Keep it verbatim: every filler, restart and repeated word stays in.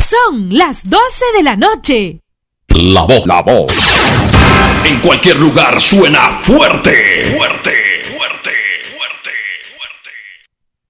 Son las doce de la noche. La voz, la voz. En cualquier lugar suena fuerte, fuerte.